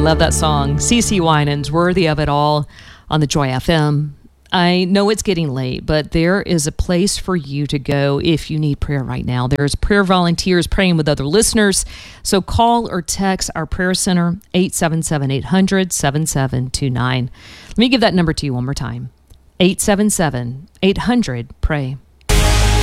love that song. CeCe Winans, Worthy of It All, on the Joy FM. I know it's getting late, but there is a place for you to go if you need prayer right now. There's prayer volunteers praying with other listeners. So call or text our prayer center, 877-800-7729. Let me give that number to you one more time, 877-800-PRAY.